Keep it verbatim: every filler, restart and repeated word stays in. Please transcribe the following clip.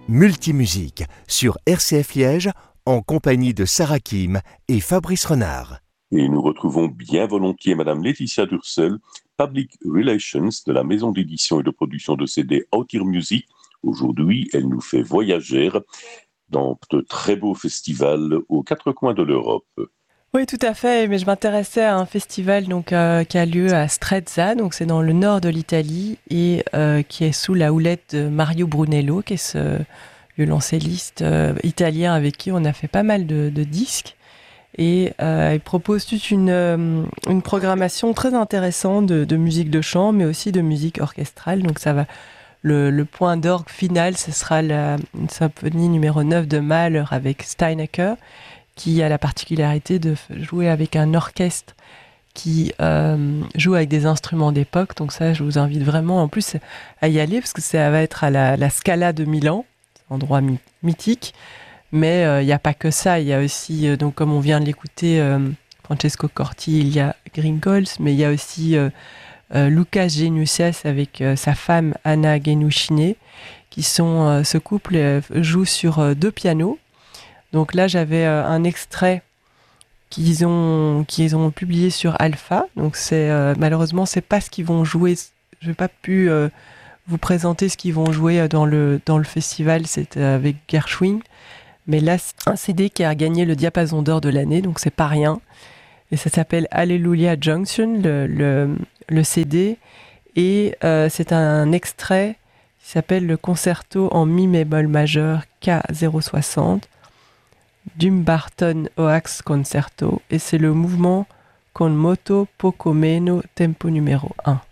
Multimusique sur R C F Liège en compagnie de Sarah Kim et Fabrice Renard. Et nous retrouvons bien volontiers Madame Laetitia Dursel, Public Relations de la maison d'édition et de production de C D Outer Music. Aujourd'hui, elle nous fait voyager dans de très beaux festivals aux quatre coins de l'Europe. Oui, tout à fait. Mais je m'intéressais à un festival donc, euh, qui a lieu à Strezza, donc c'est dans le nord de l'Italie, et euh, qui est sous la houlette de Mario Brunello, qui est ce violoncelliste euh, italien avec qui on a fait pas mal de, de disques. Et euh, il propose toute une, euh, une programmation très intéressante de, de musique de chant, mais aussi de musique orchestrale. Donc ça va, le, le point d'orgue final, ce sera la symphonie numéro neuf de Mahler avec Steinecker, qui a la particularité de jouer avec un orchestre qui euh, joue avec des instruments d'époque. Donc ça, je vous invite vraiment en plus à y aller, parce que ça va être à la, la Scala de Milan, endroit my- mythique. Mais il euh, n'y a pas que ça, il y a aussi, euh, donc comme on vient de l'écouter, euh, Francesco Corti, il y a Gringols, mais il y a aussi euh, euh, Lucas Genuccias avec euh, sa femme Anna Genuchine, qui sont, euh, ce couple euh, joue sur euh, deux pianos. Donc là, j'avais euh, un extrait qu'ils ont, qu'ils ont publié sur Alpha. Donc c'est, euh, malheureusement, c'est pas ce qu'ils vont jouer. Je n'ai pas pu euh, vous présenter ce qu'ils vont jouer dans le, dans le festival, c'est euh, avec Gershwin. Mais là, c'est un C D qui a gagné le diapason d'or de l'année, donc c'est pas rien. Et ça s'appelle Hallelujah Junction, le, le, le C D. Et euh, c'est un extrait qui s'appelle le concerto en mi bémol majeur K zéro soixante, Dumbarton Oax Concerto. Et c'est le mouvement con moto poco meno tempo numéro un.